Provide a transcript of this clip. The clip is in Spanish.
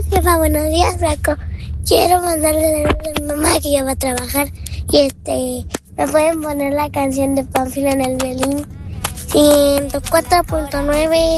Jefa, buenos días, Flaco. Quiero mandarle a mi mamá que ya va a trabajar y ¿me pueden poner la canción de Pánfilo en el violín? 104.9.